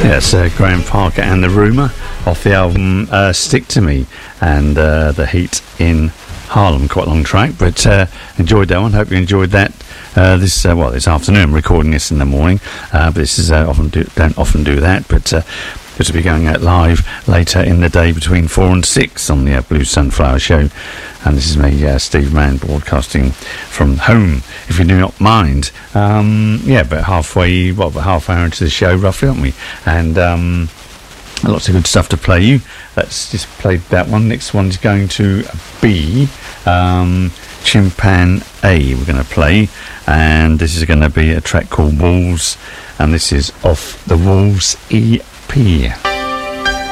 Yes, Graham Parker and the Rumour off the album Stick to Me, and The Heat in Harlem. Quite a long track, but enjoyed that one. Hope you enjoyed that. This afternoon. I'm recording this in the morning, but this is don't often do that, but this will be going out live later in the day between 4 and 6 on the Blue Sunflower Show. And this is me, Steve Mann, broadcasting from home, if you do not mind. About half hour into the show, roughly, aren't we? And lots of good stuff to play you. Let's just play that one. Next one's going to be Chimpan A. We're going to play, and this is going to be a track called Wolves, and this is off the Wolves EP.